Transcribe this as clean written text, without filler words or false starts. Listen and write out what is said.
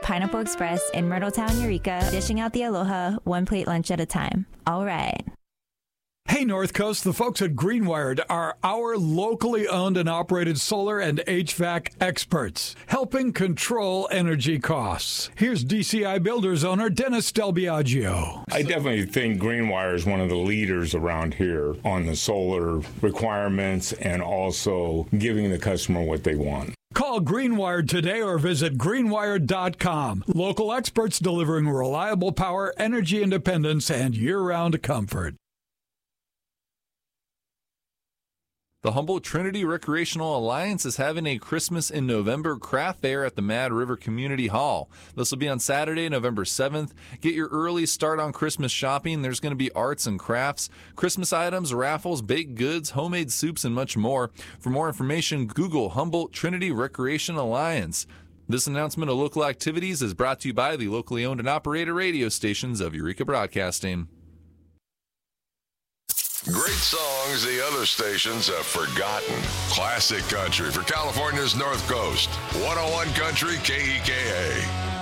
Pineapple Express in Myrtletown, Eureka, dishing out the aloha, one plate lunch at a time. All right. Hey, North Coast, the folks at Greenwired are our locally owned and operated solar and HVAC experts, helping control energy costs. Here's DCI Builders owner Dennis Del Biagio. I definitely think Greenwire is one of the leaders around here on the solar requirements and also giving the customer what they want. Call Greenwired today or visit greenwired.com. Local experts delivering reliable power, energy independence, and year-round comfort. The Humboldt Trinity Recreational Alliance is having a Christmas in November craft fair at the Mad River Community Hall. This will be on Saturday, November 7th. Get your early start on Christmas shopping. There's going to be arts and crafts, Christmas items, raffles, baked goods, homemade soups, and much more. For more information, Google Humboldt Trinity Recreation Alliance. This announcement of local activities is brought to you by the locally owned and operated radio stations of Eureka Broadcasting. Great songs the other stations have forgotten. Classic country for California's North Coast. 101 Country KEKA.